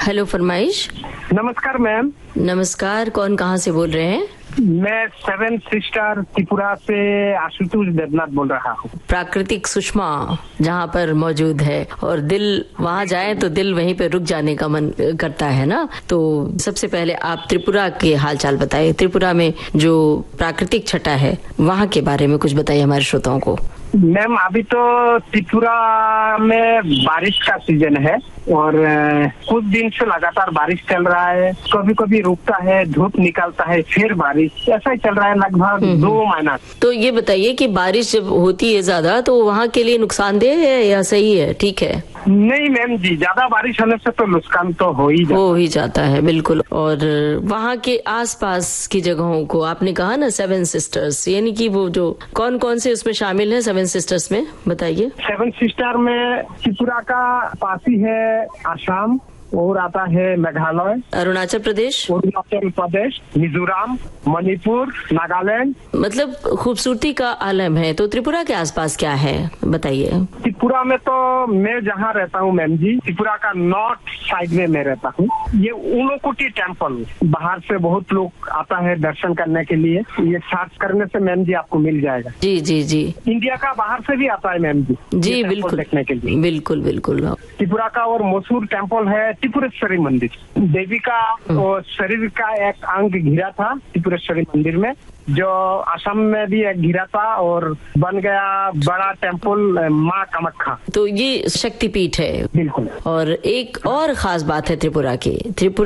Hello फरमाइश। नमस्कार ma'am. नमस्कार, कौन कहाँ से बोल रहे हैं? मैं 7 सिस्टर त्रिपुरा से आशुतोष देवनाथ बोल रहा हूँ। प्राकृतिक सुषमा जहाँ पर मौजूद है और दिल वहाँ जाए तो दिल वहीं पे रुक जाने का मन करता है ना। तो सबसे पहले आप त्रिपुरा के हालचाल बताइए। त्रिपुरा में जो प्राकृतिक छटा है वहाँ के बारे में कुछ बताइए हमारे श्रोताओं को। मैम अभी तो त्रिपुरा में बारिश का सीजन है और कुछ दिन से लगातार बारिश चल रहा है। कभी कभी रुकता है, धूप निकलता है, फिर बारिश, ऐसा ही चल रहा है लगभग 2 महीना। तो ये बताइए कि बारिश जब होती है ज्यादा तो वहाँ के लिए नुकसानदेह है या सही है, ठीक है? नहीं मैम जी, ज्यादा बारिश होने से तो नुकसान तो हो ही जाता है। बिल्कुल। और वहाँ के आसपास की जगहों को आपने कहा ना 7 सिस्टर्स, यानी कि वो जो कौन कौन से उसमें शामिल है 7 सिस्टर्स में, बताइए। 7 सिस्टर में त्रिपुरा का पास ही है आसाम, और आता है मेघालय, अरुणाचल प्रदेश, मिजोरम, मणिपुर, नागालैंड। मतलब खूबसूरती का आलम है। तो त्रिपुरा के आसपास क्या है बताइए। त्रिपुरा में तो मैं जहाँ रहता हूँ मैम जी, त्रिपुरा का नॉर्थ साइड में मैं रहता हूँ। ये ऊनोकोटी टेम्पल, बाहर से बहुत लोग आता है दर्शन करने के लिए। ये सर्च करने से मैम जी आपको मिल जाएगा। जी जी जी। इंडिया का बाहर से भी आता है मैम जी। जी बिल्कुल, देखने के लिए। बिल्कुल बिल्कुल। त्रिपुरा का और मशहूर टेम्पल है त्रिपुरेश्वरी मंदिर। देवी का और शरीर का एक अंग घिरा था त्रिपुरेश्वरी मंदिर में, जो असम में भी एक घिरा था और बन गया बड़ा टेम्पल माँ कामाख्या। तो ये शक्तिपीठ है। बिल्कुल। और एक और खास बात है त्रिपुरा की। त्रिपुरा